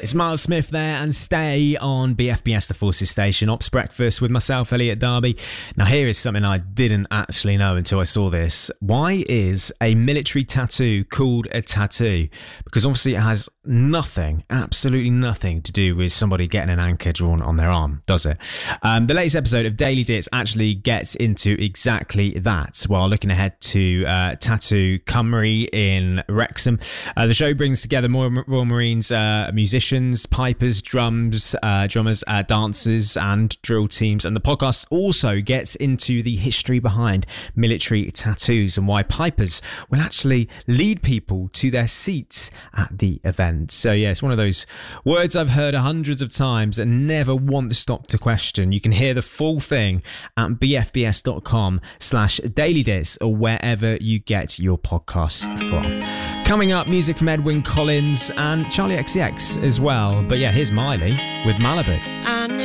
It's Miles Smith there, and stay on BFBS, the Forces Station. Ops Breakfast with myself, Elliot Darby. Now, here is something I didn't actually know until I saw this. Why is a military tattoo called a tattoo? Because obviously it has nothing, absolutely nothing to do with somebody getting an anchor drawn on their arm, does it? The latest episode of Daily Dits actually gets into exactly that while looking ahead to Tattoo Cymru in Wrexham. The show brings together more Royal Marines musicians, pipers, drummers, dancers and drill teams. And the podcast also gets into the history behind military tattoos and why pipers will actually lead people to their seats at the event. So yeah, it's one of those words I've heard hundreds of times and never once stopped to question. You can hear the full thing at bfbs.com/dailydits or wherever you get your podcasts from. Coming up, music from Edwyn Collins and Charlie XCX as well. But yeah, here's Miley with Malibu.